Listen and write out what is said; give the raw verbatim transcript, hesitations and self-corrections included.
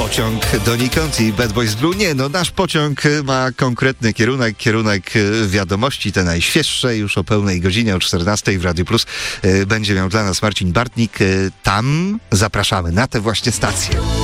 Pociąg donikąd i Bad Boys Blue. Nie, no nasz pociąg ma konkretny kierunek, kierunek wiadomości, te najświeższe, już o pełnej godzinie, o czternastej w Radiu Plus będzie miał dla nas Marcin Bartnik. Tam zapraszamy, na te właśnie stacje.